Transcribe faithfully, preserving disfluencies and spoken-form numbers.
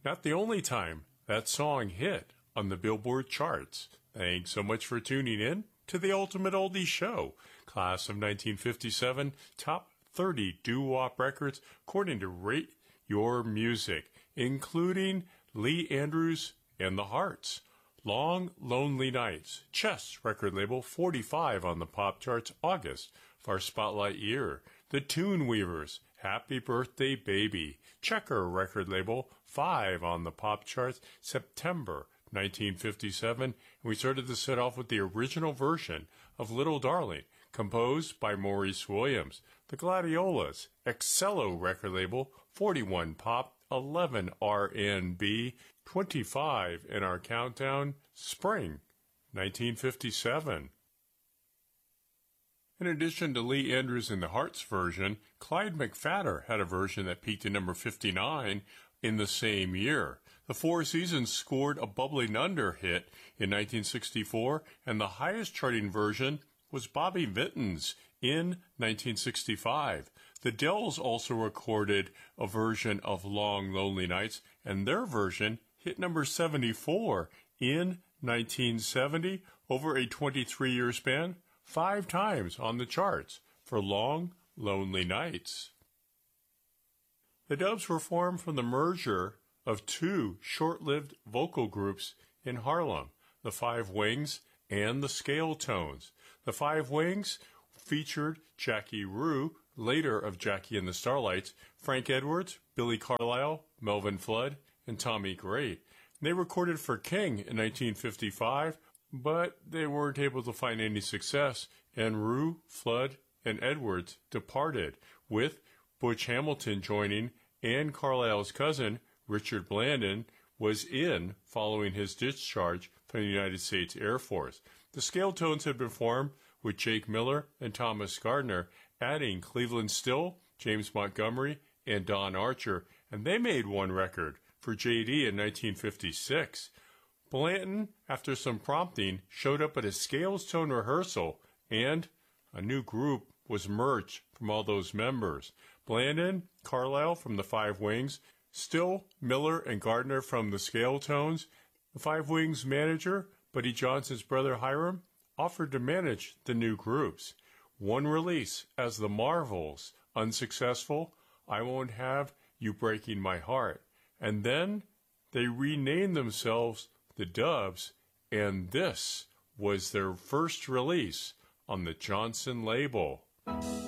Not the only time that song hit on the Billboard charts. Thanks so much for tuning in to the Ultimate Oldies Show, class of nineteen fifty-seven, top thirty doo-wop records according to Rate Your Music, including Lee Andrews and the Hearts. Long Lonely Nights, Chess record label, forty-five on the pop charts, August of our spotlight year. The Tune Weavers, Happy Birthday Baby, Checker record label, five on the pop charts, September nineteen fifty-seven. And we started the set off with the original version of Little Darling, composed by Maurice Williams. The Gladiolas, Excello record label, forty-one pop, eleven R and B, twenty-five in our countdown, Spring nineteen fifty-seven. In addition to Lee Andrews and the Hearts version, Clyde McPhatter had a version that peaked at number fifty-nine in the same year. The Four Seasons scored a Bubbling Under hit in nineteen sixty-four, and the highest charting version was Bobby Vinton's in nineteen sixty-five. The Dells also recorded a version of Long Lonely Nights, and their version hit number seventy-four in nineteen seventy, over a twenty-three-year span, five times on the charts for Long Lonely Nights. The Dubs were formed from the merger of two short-lived vocal groups in Harlem, the Five Wings and the Scale Tones. The Five Wings featured Jackie Rue, later of Jackie and the Starlights, Frank Edwards, Billy Carlisle, Melvin Flood, and Tommy Great. They recorded for King in nineteen fifty-five, but they weren't able to find any success, and Rue, Flood, and Edwards departed, with Butch Hamilton joining, and Carlisle's cousin, Richard Blandon, was in following his discharge from the United States Air Force. The Scale Tones had been formed with Jake Miller and Thomas Gardner, adding Cleveland Still, James Montgomery, and Don Archer, and they made one record for J D in nineteen fifty-six. Blanton, after some prompting, showed up at a Scales Tone rehearsal, and a new group was merged from all those members. Blandon, Carlisle from the Five Wings, Still, Miller, and Gardner from the Scale Tones. The Five Wings manager, Buddy Johnson's brother Hiram, offered to manage the new groups. One release as the Marvels, unsuccessful, I Won't Have You Breaking My Heart. And then they renamed themselves the Dubs, and this was their first release on the Johnson label.